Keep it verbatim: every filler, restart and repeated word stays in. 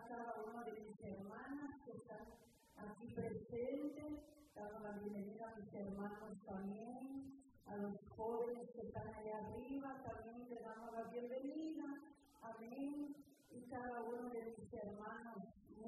cada uno de mis hermanas que están aquí presentes. Damos la bienvenida a mis hermanos también, a los jóvenes que están allá arriba, también les damos la bienvenida. Amén. Y cada uno de mis hermanos